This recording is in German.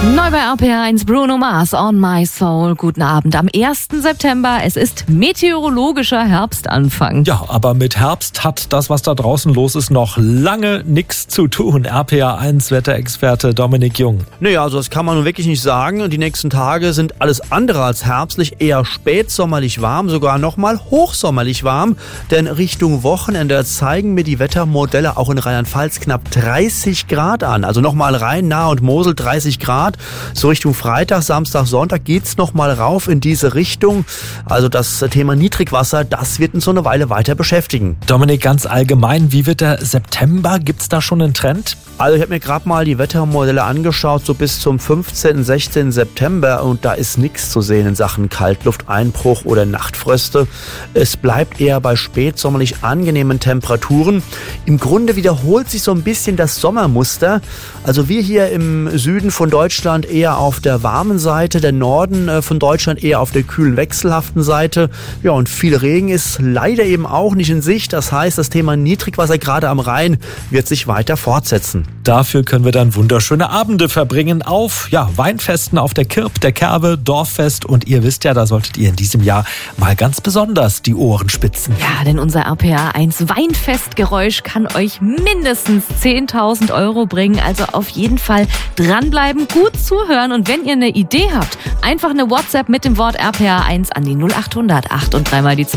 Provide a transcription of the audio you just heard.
Neu bei RPR1 Bruno Mars, On My Soul. Guten Abend am 1. September. Es ist meteorologischer Herbstanfang. Ja, aber mit Herbst hat das, was da draußen los ist, noch lange nichts zu tun. RPR1 Wetterexperte Dominik Jung. Naja, also das kann man nun wirklich nicht sagen. Die nächsten Tage sind alles andere als herbstlich, eher spätsommerlich warm, sogar nochmal hochsommerlich warm. Denn Richtung Wochenende zeigen mir die Wettermodelle auch in Rheinland-Pfalz knapp 30 Grad an. Also nochmal Rhein, Nahe und Mosel 30 Grad. So Richtung Freitag, Samstag, Sonntag geht's nochmal rauf in diese Richtung. Also das Thema Niedrigwasser, das wird uns so eine Weile weiter beschäftigen. Dominik, ganz allgemein, wie wird der September? Gibt's da schon einen Trend? Also ich habe mir gerade mal die Wettermodelle angeschaut, so bis zum 15., 16. September und da ist nichts zu sehen in Sachen Kaltlufteinbruch oder Nachtfröste. Es bleibt eher bei spätsommerlich angenehmen Temperaturen. Im Grunde wiederholt sich so ein bisschen das Sommermuster. Also wir hier im Süden von Deutschland eher auf der warmen Seite, der Norden von Deutschland eher auf der kühlen, wechselhaften Seite. Ja, und viel Regen ist leider eben auch nicht in Sicht. Das heißt, das Thema Niedrigwasser gerade am Rhein wird sich weiter fortsetzen. Dafür können wir dann wunderschöne Abende verbringen auf Weinfesten auf der Kirb, der Kerbe, Dorffest. Und ihr wisst ja, da solltet ihr in diesem Jahr mal ganz besonders die Ohren spitzen. Ja, denn unser RPR1 Weinfestgeräusch kann euch mindestens 10.000 € bringen. Also auf jeden Fall dranbleiben, gut zuhören. Und wenn ihr eine Idee habt, einfach eine WhatsApp mit dem Wort RPR1 an die 0800 8 und 3 mal die 2.